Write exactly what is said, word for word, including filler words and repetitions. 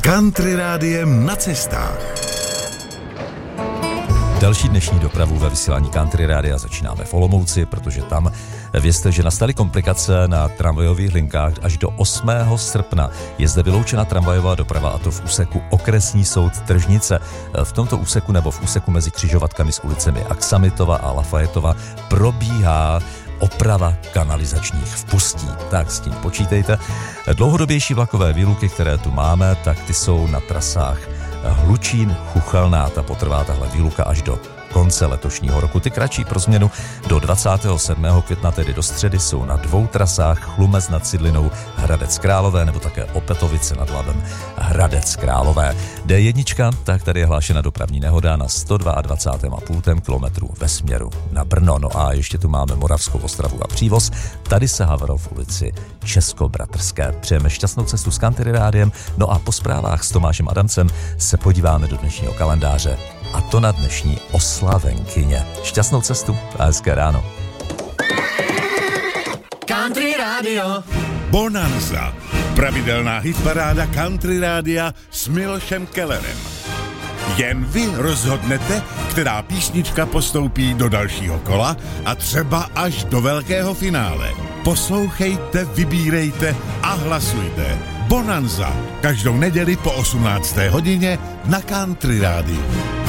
Country rádiem na cestách. Další dnešní dopravu ve vysílání Country rádia začínáme v Olomouci, protože tam vězte, že nastaly komplikace na tramvajových linkách až do osmého srpna. Je zde vyloučena tramvajová doprava, a to v úseku Okresní soud Tržnice. V tomto úseku nebo v úseku mezi křižovatkami s ulicemi Aksamitova a Lafayetova probíhá oprava kanalizačních vpustí. Tak s tím počítejte. Dlouhodobější vlakové výluky, které tu máme, tak ty jsou na trasách Hlučín, Chuchelná. Ta potrvá tahle výluka až do konce letošního roku. Ty kratší pro změnu do dvacátého sedmého května, tedy do středy, jsou na dvou trasách: Chlumec nad Cidlinou, Hradec Králové, nebo také Opetovice nad Labem, Hradec Králové. D jedna, tak tady je hlášena dopravní nehoda na sto dvacet dva celá pět kilometru ve směru na Brno. No a ještě tu máme Moravskou Ostravu a Přívoz. Tady se havro v ulici Českobratrské. Přejeme šťastnou cestu s Country rádiem. No a po zprávách s Tomášem Adamcem se podíváme do dnešního kalendáře. A to na dnešní oslavenkyně. Šťastnou cestu a hezké ráno. Country Radio Bonanza. Pravidelná hitparáda Country rádia s Milošem Kellerem. Jen vy rozhodnete, která písnička postoupí do dalšího kola a třeba až do velkého finále. Poslouchejte, vybírejte a hlasujte. Bonanza. Každou neděli po osmnácté hodině na Country rádiu.